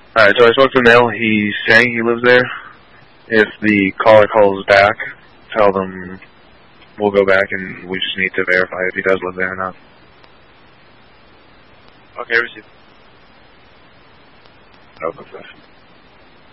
Alright, so I spoke to Neil. He's saying he lives there. If the caller calls back, tell them we'll go back and we just need to verify if he does live there or not. Okay, receive. Okay.